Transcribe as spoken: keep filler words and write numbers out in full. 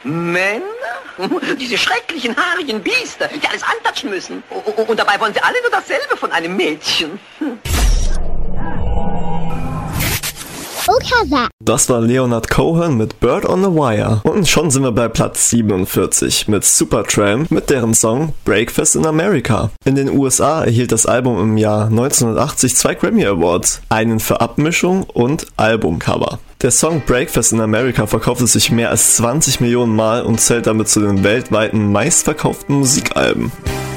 Männer? Diese schrecklichen, haarigen Biester, die alles antatschen müssen. Und dabei wollen sie alle nur dasselbe von einem Mädchen. Das war Leonard Cohen mit Bird on the Wire. Und schon sind wir bei Platz siebenundvierzig mit Supertramp mit deren Song Breakfast in America. In den U S A erhielt das Album im Jahr neunzehnhundertachtzig zwei Grammy Awards, einen für Abmischung und Albumcover. Der Song Breakfast in America verkaufte sich mehr als zwanzig Millionen Mal und zählt damit zu den weltweiten meistverkauften Musikalben.